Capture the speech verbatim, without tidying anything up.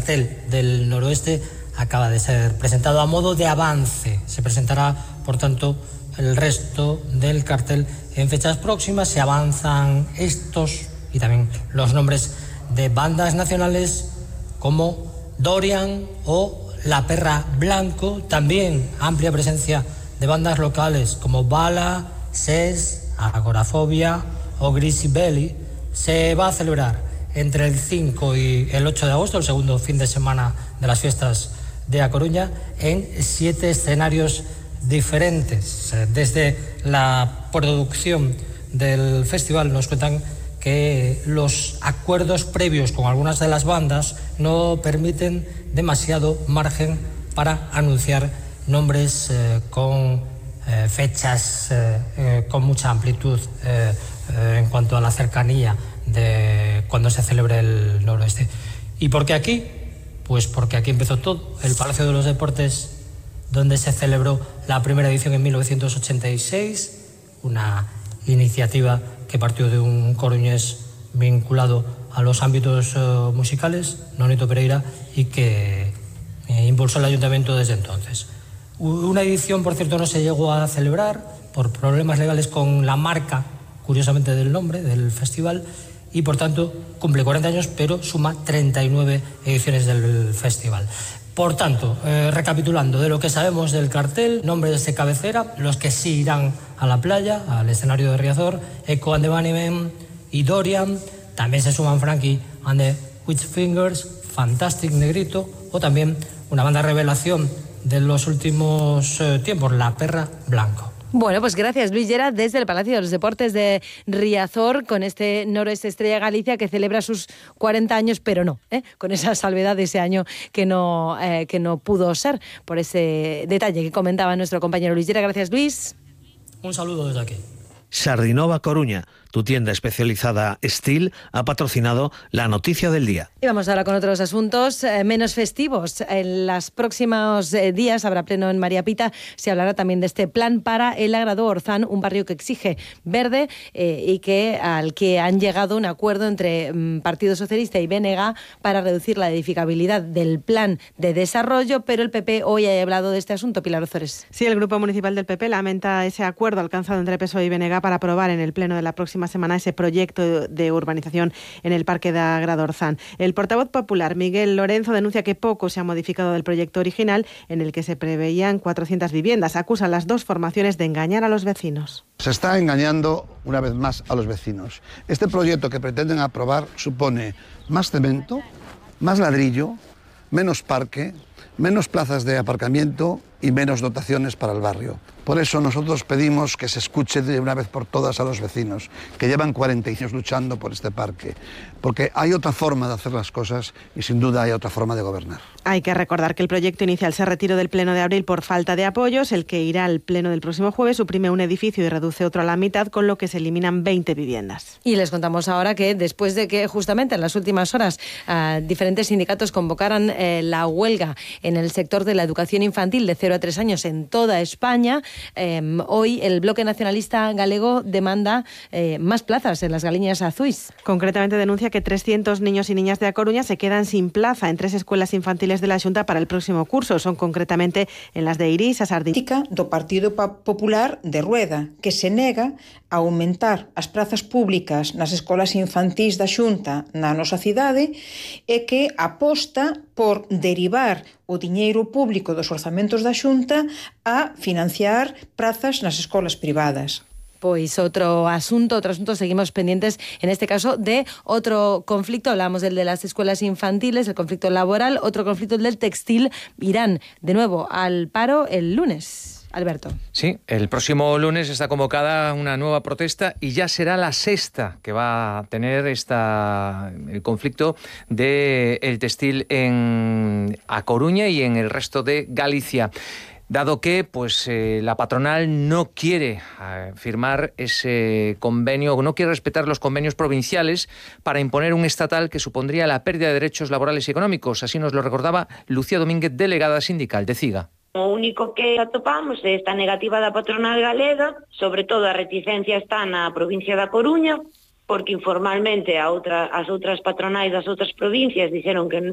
cartel del noroeste acaba de ser presentado a modo de avance. Se presentará, por tanto, el resto del cartel en fechas próximas. Se avanzan estos y también los nombres de bandas nacionales como Dorian o La Perra Blanco. También amplia presencia de bandas locales como Bala, Ses, Agorafobia o Greasy Belly. Se va a celebrar entre el cinco y el ocho de agosto, el segundo fin de semana de las fiestas de A Coruña, en siete escenarios diferentes. Desde la producción del festival nos cuentan que los acuerdos previos con algunas de las bandas no permiten demasiado margen para anunciar nombres eh, con eh, fechas eh, eh, con mucha amplitud eh, eh, en cuanto a la cercanía de cuando se celebre el noroeste. ¿Y por qué aquí? Pues porque aquí empezó todo. El Palacio de los Deportes, donde se celebró la primera edición en mil novecientos ochenta y seis, una iniciativa que partió de un coruñés vinculado a los ámbitos uh, musicales, Nonito Pereira, y que eh, impulsó el ayuntamiento desde entonces. Una edición, por cierto, no se llegó a celebrar por problemas legales con la marca, curiosamente, del nombre del festival, y por tanto cumple cuarenta años, pero suma treinta y nueve ediciones del festival. Por tanto, eh, recapitulando de lo que sabemos del cartel, nombres de cabecera, los que sí irán a la playa, al escenario de Riazor, Echo and the Bunnymen y Dorian. También se suman Frankie and the Witchfingers, Fantastic Negrito, o también una banda revelación de los últimos eh, tiempos, La Perra Blanco. Bueno, pues gracias, Luis Llera, desde el Palacio de los Deportes de Riazor, con este Noroeste Estrella Galicia que celebra sus cuarenta años, pero no, ¿eh? Con esa salvedad de ese año que no, eh, que no pudo ser, por ese detalle que comentaba nuestro compañero Luis Llera. Gracias, Luis. Un saludo desde aquí. Sardinova Coruña, tu tienda especializada Steel, ha patrocinado la noticia del día. Y vamos ahora con otros asuntos eh, menos festivos. En los próximos eh, días habrá pleno en María Pita. Se hablará también de este plan para el Agrado Orzán, un barrio que exige verde eh, y que al que han llegado un acuerdo entre mm, Partido Socialista y B N G para reducir la edificabilidad del plan de desarrollo, pero el P P hoy ha hablado de este asunto. Pilar Ozores. Sí, el Grupo Municipal del P P lamenta ese acuerdo alcanzado entre P S O E y B N G para aprobar en el pleno de la próxima semana ese proyecto de urbanización en el Parque de Agrado Orzán. El portavoz popular, Miguel Lorenzo, denuncia que poco se ha modificado del proyecto original en el que se preveían cuatrocientas viviendas. Acusa a las dos formaciones de engañar a los vecinos. Se está engañando una vez más a los vecinos. Este proyecto que pretenden aprobar supone más cemento, más ladrillo, menos parque, menos plazas de aparcamiento y menos dotaciones para el barrio. Por eso nosotros pedimos que se escuche de una vez por todas a los vecinos, que llevan cuarenta años luchando por este parque, porque hay otra forma de hacer las cosas y sin duda hay otra forma de gobernar. Hay que recordar que el proyecto inicial se retiró del pleno de abril por falta de apoyos. El que irá al pleno del próximo jueves suprime un edificio y reduce otro a la mitad, con lo que se eliminan veinte viviendas. Y les contamos ahora que después de que justamente en las últimas horas uh, diferentes sindicatos convocaran eh, la huelga en el sector de la educación infantil de cero a tres años en toda España, eh, hoy el Bloque Nacionalista Galego demanda eh, más plazas en las Galiñas Azuis. Concretamente denuncia que trescientos niños y niñas de A Coruña se quedan sin plaza en tres escuelas infantiles de la Xunta para el próximo curso. Son concretamente en las de Irís, a Sardinha. Do Partido Popular de Rueda, que se nega a aumentar as prazas públicas nas escolas infantís da Xunta na nosa cidade e que aposta por derivar o diñeiro público dos orzamentos da Xunta a financiar prazas nas escolas privadas. Pues otro asunto, otro asunto, seguimos pendientes en este caso de otro conflicto. Hablamos del de las escuelas infantiles, el conflicto laboral, otro conflicto, el del textil. Irán de nuevo al paro el lunes. Alberto. Sí, el próximo lunes está convocada una nueva protesta y ya será la sexta que va a tener esta, el conflicto del textil en A Coruña y en el resto de Galicia. Dado que pues eh, la patronal no quiere eh, firmar ese convenio, no quiere respetar los convenios provinciales para imponer un estatal que supondría la pérdida de derechos laborales y económicos. Así nos lo recordaba Lucía Domínguez, delegada sindical de CIGA. O único que atopamos é esta negativa da patronal galega, sobre todo a reticencia está na provincia da Coruña, porque informalmente a outra, as outras patronais das outras provincias dixeron que